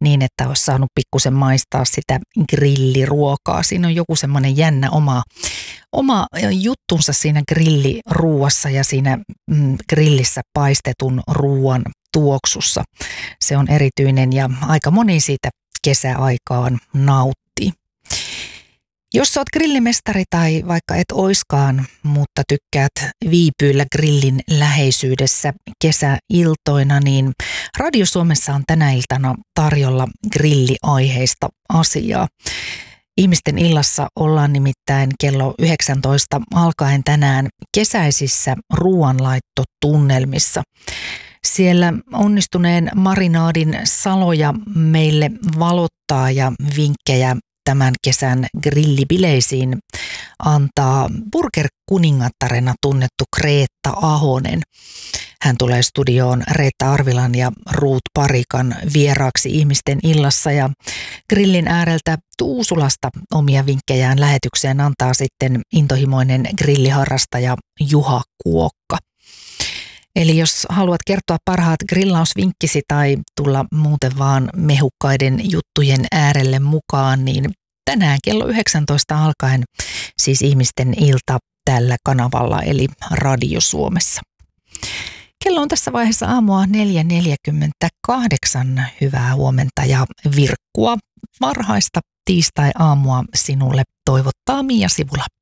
niin, että olisi saanut pikkusen maistaa sitä grilliruokaa. Siinä on joku semmoinen jännä oma juttunsa siinä grilliruuassa ja siinä grillissä paistetun ruuan tuoksussa. Se on erityinen ja aika moni siitä kesäaikaan nauttii. Jos olet grillimestari tai vaikka et oiskaan, mutta tykkäät viipyillä grillin läheisyydessä kesäiltoina, niin Radio Suomessa on tänä iltana tarjolla grilliaiheista asiaa. Ihmisten illassa ollaan nimittäin kello 19 alkaen tänään kesäisissä ruoanlaittotunnelmissa. Siellä onnistuneen marinaadin saloja meille valottaa ja vinkkejä tämän kesän grillibileisiin antaa burger-kuningattarena tunnettu Kreetta Ahonen. Hän tulee studioon Reetta Arvilan ja Ruut Parikan vieraaksi ihmisten illassa ja grillin ääreltä Tuusulasta omia vinkkejään lähetykseen antaa sitten intohimoinen grilliharrastaja Juha Kuokka. Eli jos haluat kertoa parhaat grillausvinkkisi tai tulla muuten vaan mehukkaiden juttujen äärelle mukaan, niin tänään kello 19 alkaen siis ihmisten ilta tällä kanavalla eli Radio Suomessa. Kello on tässä vaiheessa aamua 4.48. Hyvää huomenta ja virkkua varhaista tiistai-aamua sinulle toivottaa Mia Sivula.